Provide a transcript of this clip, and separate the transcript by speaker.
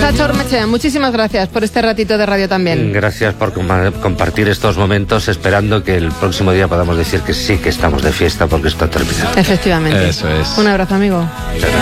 Speaker 1: Chacho Ormeche, muchísimas gracias por este ratito de radio también.
Speaker 2: Gracias por compartir estos momentos, esperando que el próximo día podamos decir que sí que estamos de fiesta porque esto ha terminado.
Speaker 1: Efectivamente.
Speaker 3: Eso es.
Speaker 1: Un abrazo, amigo.